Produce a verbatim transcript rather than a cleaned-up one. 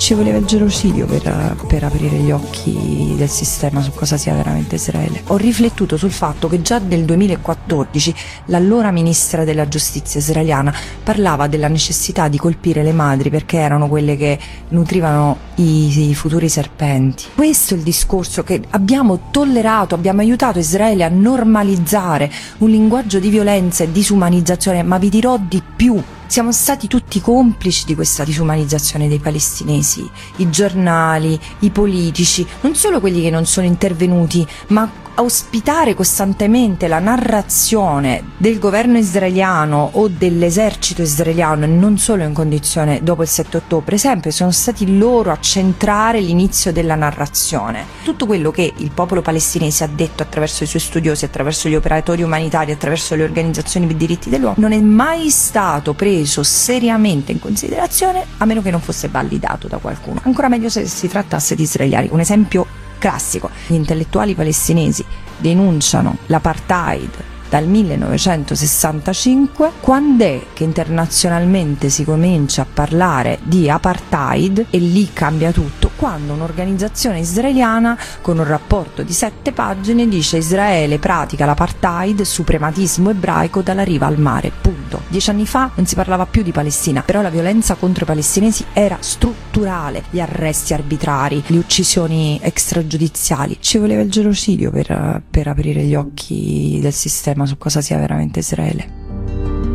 Ci voleva il genocidio per, per aprire gli occhi del sistema su cosa sia veramente Israele. Ho riflettuto sul fatto che già nel duemilaquattordici l'allora ministra della giustizia israeliana parlava della necessità di colpire le madri perché erano quelle che nutrivano i, i futuri serpenti. Questo è il discorso che abbiamo tollerato, abbiamo aiutato Israele a normalizzare un linguaggio di violenza e disumanizzazione, ma vi dirò di più. Siamo stati tutti complici di questa disumanizzazione dei palestinesi, i giornali, i politici, non solo quelli che non sono intervenuti, ma a ospitare costantemente la narrazione del governo israeliano o dell'esercito israeliano, e non solo in condizione dopo il sette ottobre, per esempio, sono stati loro a centrare l'inizio della narrazione. Tutto quello che il popolo palestinese ha detto attraverso i suoi studiosi, attraverso gli operatori umanitari, attraverso le organizzazioni per i diritti dell'uomo, non è mai stato preso seriamente in considerazione, a meno che non fosse validato da qualcuno. Ancora meglio se si trattasse di israeliani. Un esempio classico: gli intellettuali palestinesi denunciano l'apartheid dal millenovecentosessantacinque. Quando è che internazionalmente si comincia a parlare di apartheid, e lì cambia tutto? Quando un'organizzazione israeliana con un rapporto di sette pagine dice: Israele pratica l'apartheid, suprematismo ebraico dalla riva al mare, punto. Dieci anni fa non si parlava più di Palestina, però la violenza contro i palestinesi era strutturale, gli arresti arbitrari, le uccisioni extragiudiziali. Ci voleva il genocidio per, per aprire gli occhi del sistema su cosa sia veramente Israele.